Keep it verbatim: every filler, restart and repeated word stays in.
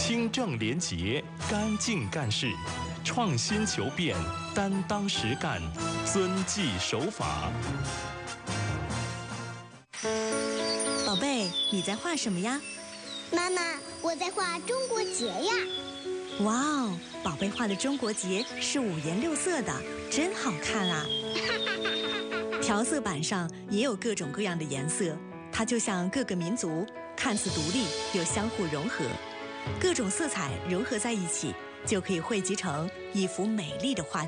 清正廉洁，干净干事，创新求变，担当实干，遵纪守法。 宝贝，你在画什么呀？ 妈妈，我在画中国结呀。 哇哦，宝贝画的中国结是五颜六色的，真好看啊！调色板上也有各种各样的颜色，它就像各个民族，看似独立又相互融合，各种色彩融合在一起，就可以汇集成一幅美丽的画卷。